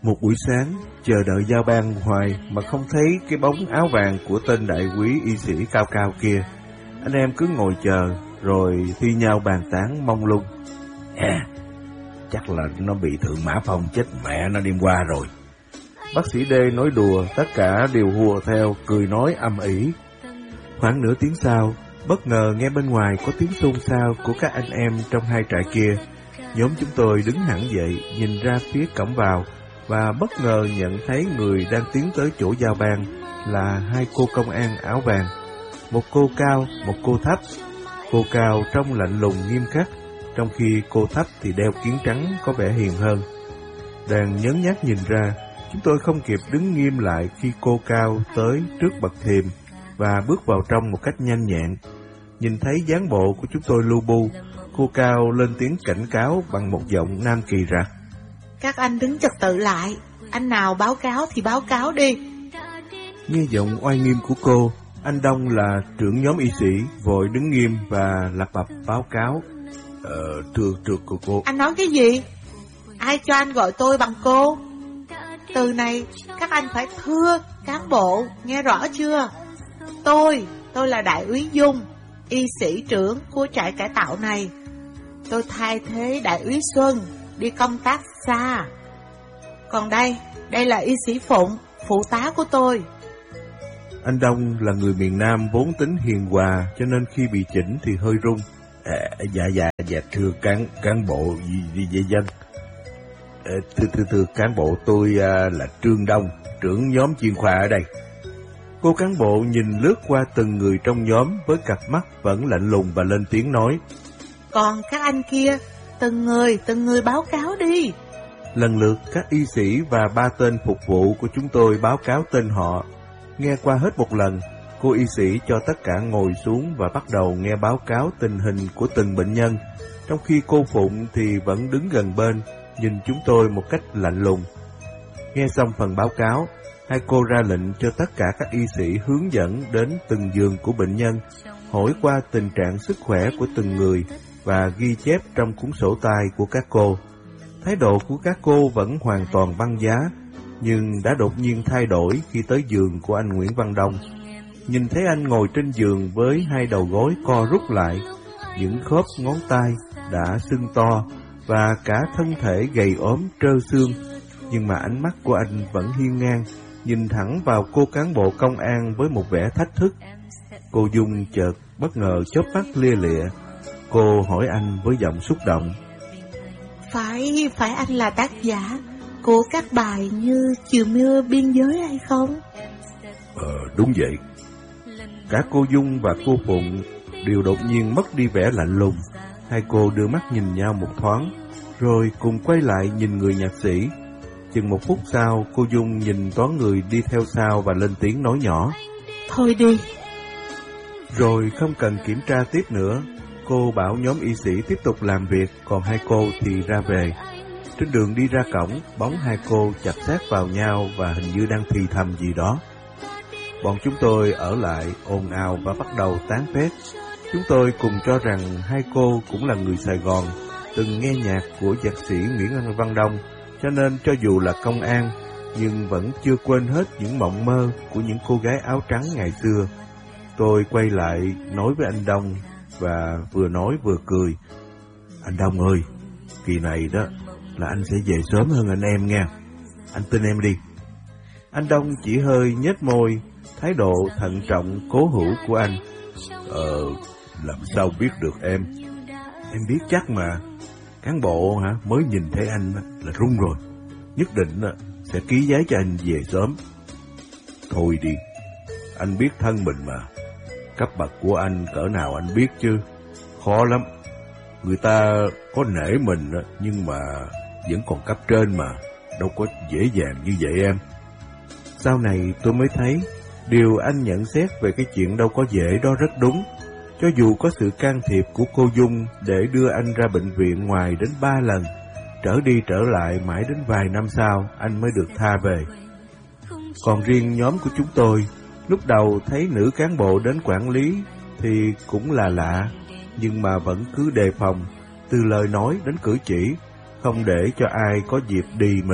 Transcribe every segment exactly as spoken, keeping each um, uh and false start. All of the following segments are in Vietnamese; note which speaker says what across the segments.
Speaker 1: Một buổi sáng, chờ đợi giao ban hoài mà không thấy cái bóng áo vàng của tên đại quý y sĩ cao cao kia. Anh em cứ ngồi chờ, rồi thi nhau bàn tán mông lung.
Speaker 2: À, chắc là nó bị Thượng Mã Phong chết mẹ nó đêm qua rồi.
Speaker 1: Bác sĩ D nói đùa, tất cả đều hùa theo, cười nói âm ỉ. Khoảng nửa tiếng sau, bất ngờ nghe bên ngoài có tiếng xôn xao của các anh em trong hai trại kia. Nhóm chúng tôi đứng hẳn dậy, nhìn ra phía cổng vào, và bất ngờ nhận thấy người đang tiến tới chỗ giao ban là hai cô công an áo vàng. Một cô cao, một cô thấp. Cô cao trông lạnh lùng nghiêm khắc, trong khi cô thấp thì đeo kiếng trắng có vẻ hiền hơn. Đang nhấn nhác nhìn ra, chúng tôi không kịp đứng nghiêm lại khi cô cao tới trước bậc thềm và bước vào trong một cách nhanh nhẹn. Nhìn thấy dáng bộ của chúng tôi lu bu, cô cao lên tiếng cảnh cáo bằng một giọng nam kỳ rạc.
Speaker 3: Các anh đứng trật tự lại, anh nào báo cáo thì báo cáo đi.
Speaker 1: Nghe giọng oai nghiêm của cô, anh Đông là trưởng nhóm y sĩ, vội đứng nghiêm và lặp bập báo cáo.
Speaker 2: Ờ, thưa, thưa cô cô.
Speaker 3: Anh nói cái gì? Ai cho anh gọi tôi bằng cô? Từ này, các anh phải thưa cán bộ, nghe rõ chưa? Tôi, tôi là Đại úy Dung, y sĩ trưởng của trại cải tạo này. Tôi thay thế Đại úy Xuân, đi công tác xa. Còn đây, đây là y sĩ Phụng, phụ tá của tôi.
Speaker 1: Anh Đông là người miền Nam vốn tính hiền hòa, cho nên khi bị chỉnh thì hơi run.
Speaker 2: À, dạ dạ dạ thưa cán cán bộ gì gì dân. À, thưa thưa thưa cán bộ, tôi à, là Trương Đông, trưởng nhóm chuyên khoa ở đây.
Speaker 1: Cô cán bộ nhìn lướt qua từng người trong nhóm với cặp mắt vẫn lạnh lùng và lên tiếng nói.
Speaker 3: Còn các anh kia, từng người, từng người báo cáo đi.
Speaker 1: Lần lượt các y sĩ và ba tên phục vụ của chúng tôi báo cáo tên họ. Nghe qua hết một lần, cô y sĩ cho tất cả ngồi xuống và bắt đầu nghe báo cáo tình hình của từng bệnh nhân, trong khi cô Phụng thì vẫn đứng gần bên, nhìn chúng tôi một cách lạnh lùng. Nghe xong phần báo cáo, hai cô ra lệnh cho tất cả các y sĩ hướng dẫn đến từng giường của bệnh nhân, hỏi qua tình trạng sức khỏe của từng người và ghi chép trong cuốn sổ tay của các cô. Thái độ của các cô vẫn hoàn toàn băng giá, nhưng đã đột nhiên thay đổi khi tới giường của anh Nguyễn Văn Đông. Nhìn thấy anh ngồi trên giường với hai đầu gối co rút lại, những khớp ngón tay đã sưng to và cả thân thể gầy ốm trơ xương, nhưng mà ánh mắt của anh vẫn hiên ngang, nhìn thẳng vào cô cán bộ công an với một vẻ thách thức. Cô Dung chợt bất ngờ chớp mắt lia lịa. Cô hỏi anh với giọng xúc động.
Speaker 3: Phải, phải anh là tác giả của các bài như Chiều Mưa Biên Giới hay không?
Speaker 2: Ờ, đúng vậy.
Speaker 1: Cả cô Dung và cô Phụng đều đột nhiên mất đi vẻ lạnh lùng. Hai cô đưa mắt nhìn nhau một thoáng, rồi cùng quay lại nhìn người nhạc sĩ. Chừng một phút sau, cô Dung nhìn toán người đi theo sau và lên tiếng nói nhỏ.
Speaker 3: Thôi đi.
Speaker 1: Rồi không cần kiểm tra tiếp nữa, cô bảo nhóm y sĩ tiếp tục làm việc, còn hai cô thì ra về. Trên đường đi ra cổng, bóng hai cô chặt sát vào nhau và hình như đang thì thầm gì đó. Bọn chúng tôi ở lại ồn ào và bắt đầu tán phét. Chúng tôi cùng cho rằng hai cô cũng là người Sài Gòn, từng nghe nhạc của nhạc sĩ Nguyễn Văn Đông, cho nên cho dù là công an, nhưng vẫn chưa quên hết những mộng mơ của những cô gái áo trắng ngày xưa. Tôi quay lại nói với anh Đông và vừa nói vừa cười. Anh Đông ơi, kỳ này đó là anh sẽ về sớm hơn anh em nha. Anh tin em đi. Anh Đông chỉ hơi nhếch môi, thái độ thận trọng cố hữu của anh.
Speaker 2: Ờ, làm sao biết được em?
Speaker 1: Em biết chắc mà. Cán bộ hả mới nhìn thấy anh là run rồi. Nhất định sẽ ký giấy cho anh về sớm.
Speaker 2: Thôi đi, anh biết thân mình mà. Cấp bậc của anh cỡ nào anh biết chứ. Khó lắm. Người ta có nể mình nhưng mà vẫn còn cấp trên mà. Đâu có dễ dàng như vậy em.
Speaker 1: Sau này tôi mới thấy điều anh nhận xét về cái chuyện đâu có dễ đó rất đúng. Cho dù có sự can thiệp của cô Dung để đưa anh ra bệnh viện ngoài đến ba lần, trở đi trở lại mãi đến vài năm sau anh mới được tha về. Còn riêng nhóm của chúng tôi, lúc đầu thấy nữ cán bộ đến quản lý thì cũng là lạ, nhưng mà vẫn cứ đề phòng, từ lời nói đến cử chỉ, không để cho ai có dịp đì mình,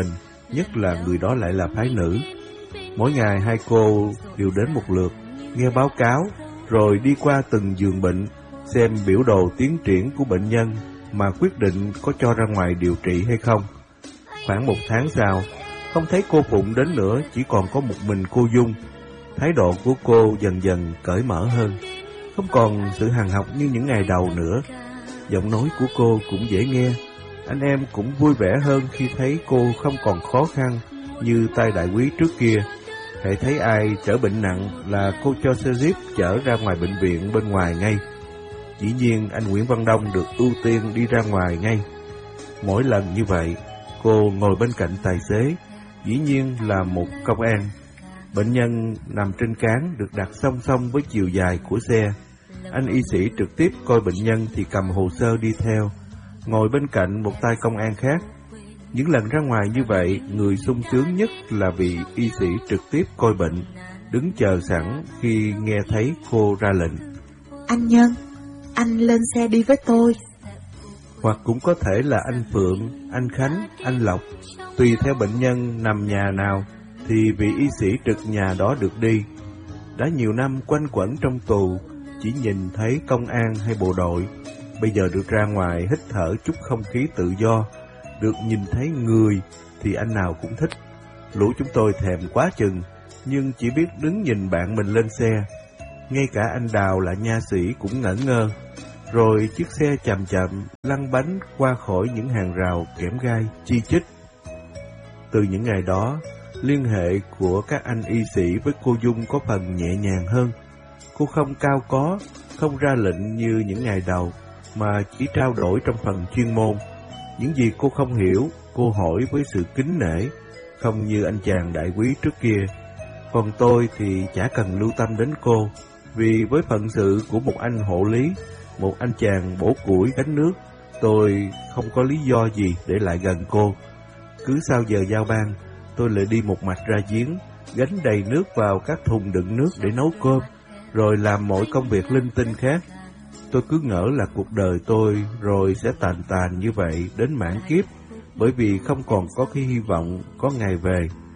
Speaker 1: nhất là người đó lại là phái nữ. Mỗi ngày hai cô đều đến một lượt, nghe báo cáo, rồi đi qua từng giường bệnh, xem biểu đồ tiến triển của bệnh nhân mà quyết định có cho ra ngoài điều trị hay không. Khoảng một tháng sau, không thấy cô Phụng đến nữa, chỉ còn có một mình cô Dung. Thái độ của cô dần dần cởi mở hơn, không còn sự hằn học như những ngày đầu nữa. Giọng nói của cô cũng dễ nghe. Anh em cũng vui vẻ hơn khi thấy cô không còn khó khăn như tay đại quý trước kia. Hễ thấy ai trở bệnh nặng là cô cho xe jeep chở ra ngoài bệnh viện bên ngoài ngay. Dĩ nhiên anh Nguyễn Văn Đông được ưu tiên đi ra ngoài ngay. Mỗi lần như vậy, cô ngồi bên cạnh tài xế, dĩ nhiên là một công an. Bệnh nhân nằm trên cáng được đặt song song với chiều dài của xe. Anh y sĩ trực tiếp coi bệnh nhân thì cầm hồ sơ đi theo, ngồi bên cạnh một tay công an khác. Những lần ra ngoài như vậy, người sung sướng nhất là vị y sĩ trực tiếp coi bệnh, đứng chờ sẵn khi nghe thấy cô ra lệnh.
Speaker 3: Anh Nhân, anh lên xe đi với tôi.
Speaker 1: Hoặc cũng có thể là anh Phượng, anh Khánh, anh Lộc. Tùy theo bệnh nhân nằm nhà nào, thì vị y sĩ trực nhà đó được đi. Đã nhiều năm quanh quẩn trong tù, chỉ nhìn thấy công an hay bộ đội. Bây giờ được ra ngoài hít thở chút không khí tự do, được nhìn thấy người thì anh nào cũng thích. Lũ chúng tôi thèm quá chừng, nhưng chỉ biết đứng nhìn bạn mình lên xe. Ngay cả anh Đào là nha sĩ cũng ngẩn ngơ. Rồi chiếc xe chậm chậm lăn bánh qua khỏi những hàng rào kẽm gai chi chít. Từ những ngày đó, liên hệ của các anh y sĩ với cô Dung có phần nhẹ nhàng hơn. Cô không cao có, không ra lệnh như những ngày đầu, mà chỉ trao đổi trong phần chuyên môn. Những gì cô không hiểu, cô hỏi với sự kính nể, không như anh chàng đại quý trước kia. Còn tôi thì chả cần lưu tâm đến cô, vì với phận sự của một anh hộ lý, một anh chàng bổ củi gánh nước, tôi không có lý do gì để lại gần cô. Cứ sau giờ giao ban, tôi lại đi một mạch ra giếng, gánh đầy nước vào các thùng đựng nước để nấu cơm, rồi làm mọi công việc linh tinh khác. Tôi cứ ngỡ là cuộc đời tôi rồi sẽ tàn tàn như vậy đến mãn kiếp, bởi vì không còn có cái hy vọng có ngày về.